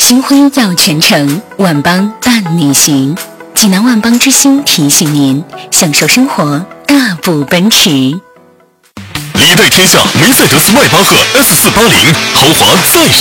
金辉耀全程，万邦伴你行。济南万邦之星提醒您，享受生活大步奔驰。 历代天下梅赛德斯迈巴赫 S480 豪华再